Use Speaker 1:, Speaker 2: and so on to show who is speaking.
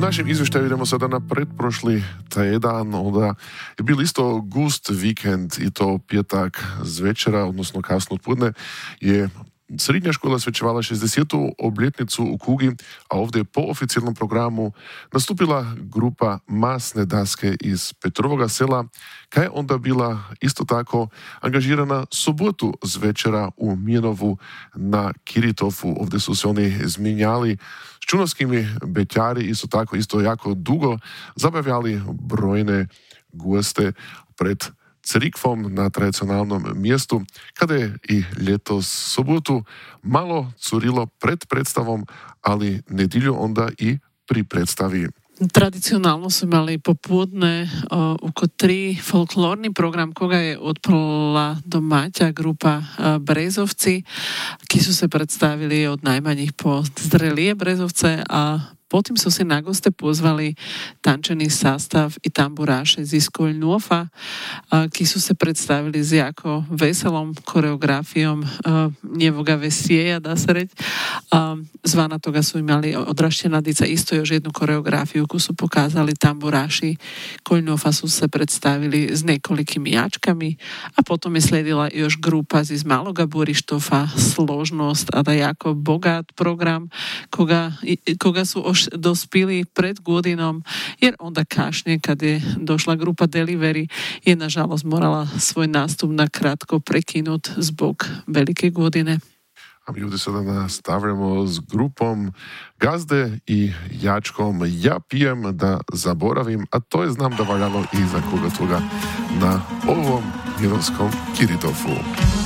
Speaker 1: našem izvještaju idemo sada na pretprošli tjedan, onda je bil isto gust vikend i to pjetak z večera, odnosno kasno odpodne, je srednja škola svečevala 60. obljetnicu u Kugi, a ovdje po oficijalnom programu nastupila grupa Masne daske iz Petrovoga sela, kaj je onda bila isto tako angažirana sobotu z večera u Mijenovu na Kiritofu. Ovdje su se oni zmijenjali s čunovskimi beťari, isto jako dugo zabavljali brojne goste pred crikvom na tradicionalnom mjestu, kada je i ljetos sobotu malo curilo pred predstavom, ali nedjelju onda i pri predstavi.
Speaker 2: Tradicionalno su imali popodne oko 3 folklorni program koga je otprla domaća grupa Brezovci, ki su se predstavili od najmanjih po zrelije Brezovce, a potim su se na goste pozvali tančeni sastav i tamburaše iz Koljnofa, ki su se predstavili s jako veselom koreografijom njevoga vesjeja, da se reći. Zvana toga su imali odrašćena dica isto još jednu koreografiju koju su pokazali tamburaši Koljnofa, su se predstavili s nekolikim jačkami, a potom je sledila još grupa iz Maloga Burištofa, složnost, a da jako bogat program koga su dospili pred godinom, jer onda kašnje kad je došla grupa Delivery je nažalost morala svoj nastup na kratko prekinut zbog velike godine.
Speaker 1: A mi ovdje sada nastavljamo s grupom Gazde i jačkom Ja pijem da zaboravim, a to je znam da valjalo i za koga toga na ovom mirovskom Kiritofu.